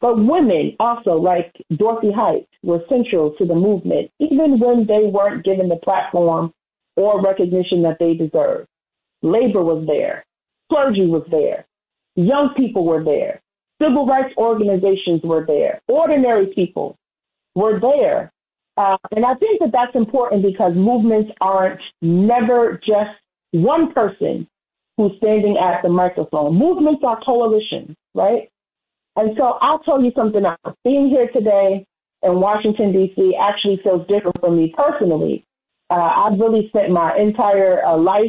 But women also, like Dorothy Height, were central to the movement, even when they weren't given the platform or recognition that they deserved. Labor was there. Clergy was there. Young people were there. Civil rights organizations were there. Ordinary people were there. And I think that that's important because movements aren't never just one person who's standing at the microphone. Movements are coalitions, right? And so I'll tell you something else. Being here today in Washington, D.C. actually feels different for me personally. I've really spent my entire life,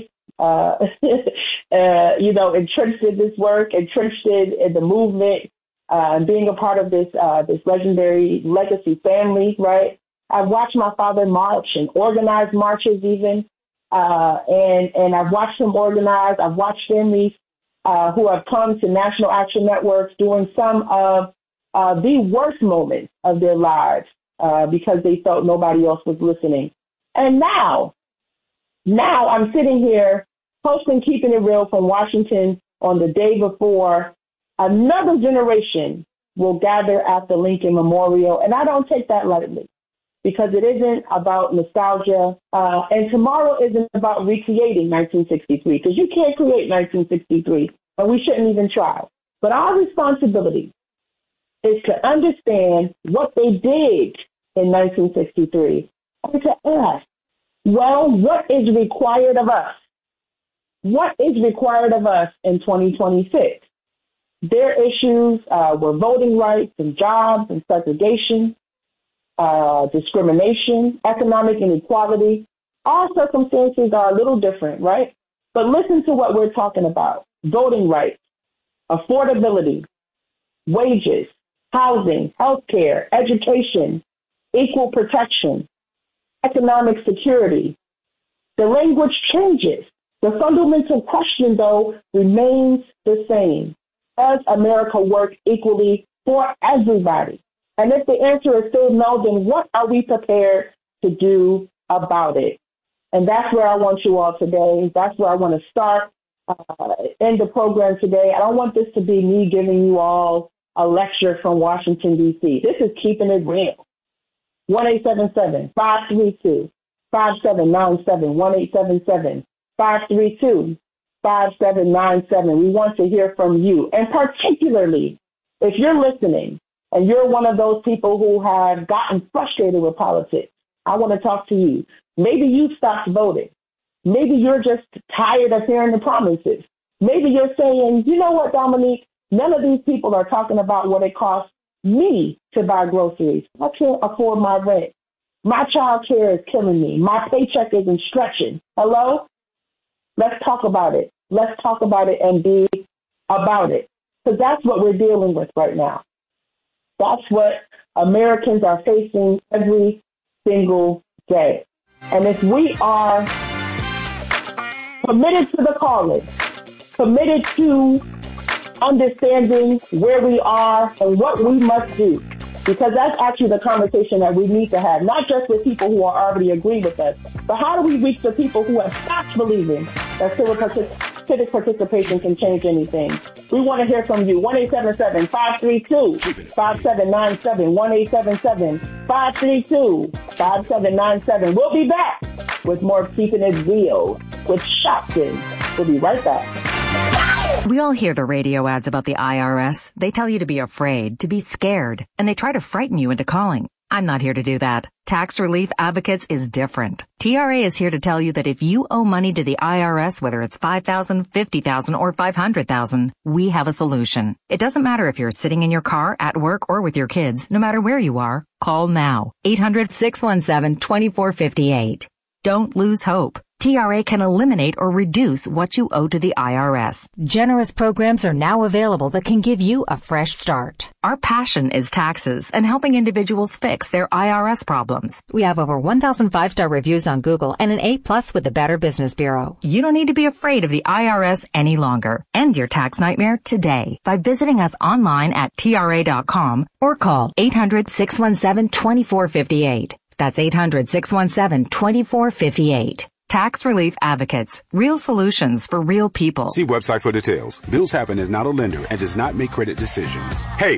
entrenched in this work, entrenched in the movement, being a part of this legendary legacy family, right? I've watched my father march and organize marches even, and I've watched him organize. I've watched families who have come to National Action Networks during some of the worst moments of their lives because they felt nobody else was listening. And now I'm sitting here hosting Keeping It Real from Washington on the day before another generation will gather at the Lincoln Memorial. And I don't take that lightly because it isn't about nostalgia. And tomorrow isn't about recreating 1963 because you can't create 1963 and we shouldn't even try. But our responsibility is to understand what they did in 1963 and to ask, well, what is required of us? What is required of us in 2026? Their issues were voting rights and jobs and segregation, discrimination, economic inequality. All circumstances are a little different, right? But listen to what we're talking about. Voting rights, affordability, wages, housing, healthcare, education, equal protection, economic security. The language changes. The fundamental question, though, remains the same. Does America work equally for everybody? And if the answer is still no, then what are we prepared to do about it? And that's where I want you all today. That's where I want to start in the program today. I don't want this to be me giving you all a lecture from Washington, D.C. This is Keeping It Real. 1-877-532-5797, 1-877-532-5797. We want to hear from you. And particularly, if you're listening and you're one of those people who have gotten frustrated with politics, I want to talk to you. Maybe you stopped voting. Maybe you're just tired of hearing the promises. Maybe you're saying, you know what, Dominique, none of these people are talking about what it costs me to buy groceries. I can't afford my rent. My child care is killing me. My paycheck isn't stretching. Hello? Let's talk about it. Let's talk about it and be about it. Because that's what we're dealing with right now. That's what Americans are facing every single day. And if we are committed to the calling, committed to understanding where we are and what we must do, because that's actually the conversation that we need to have, not just with people who are already agree with us, but how do we reach the people who have stopped believing that civic participation can change anything? We want to hear from you. 1-877-532-5797, 1-877-532-5797. We'll be back with more Keeping It Real with Shopton. We'll be right back. We all hear the radio ads about the IRS. They tell you to be afraid, to be scared, and they try to frighten you into calling. I'm not here to do that. Tax Relief Advocates is different. TRA is here to tell you that if you owe money to the IRS, whether it's $5,000, $50,000, or $500,000, we have a solution. It doesn't matter if you're sitting in your car, at work, or with your kids. No matter where you are, call now. 800-617-2458. Don't lose hope. TRA can eliminate or reduce what you owe to the IRS. Generous programs are now available that can give you a fresh start. Our passion is taxes and helping individuals fix their IRS problems. We have over 1,000 5-star reviews on Google and an A+ with the Better Business Bureau. You don't need to be afraid of the IRS any longer. End your tax nightmare today by visiting us online at TRA.com or call 800-617-2458. That's 800-617-2458. Tax Relief Advocates. Real solutions for real people. See website for details. Bills Happen is not a lender and does not make credit decisions. Hey,